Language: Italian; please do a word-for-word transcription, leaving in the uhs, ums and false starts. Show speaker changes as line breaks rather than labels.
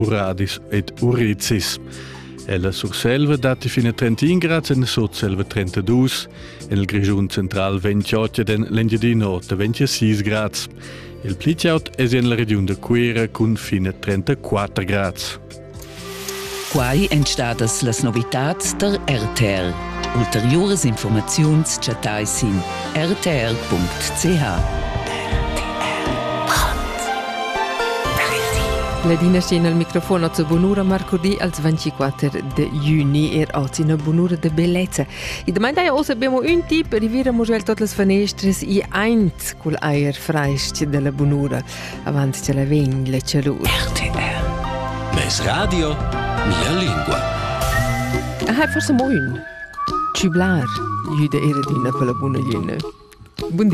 Uradis ed Uricis. Ella surselva dati fino a trentin gradi e ne sotselva trentadue, e nel grigiun central ventotto den l'engiadì nota ventisei gradi. Il pliciaut è in la regione de Cuera con fino a trentaquattro gradi.
Quai entstadas las novitats der R T R. Ulteriores informaziuns chatai sin r t r punct c h.
La dina scena al microfono a Bonura marcodì al ventiquattro de juni er oggi una bonura de bellezza. I domanda ja osa abbiamo un tip rivira mosuel tot las fenestres i eint col aer freist della bonura avanti ce la vegn le celur.
R T R. Mes radio, mia lingua.
Ah, forse mo un. Ciblar, jude era dina per la buona gliene. Buon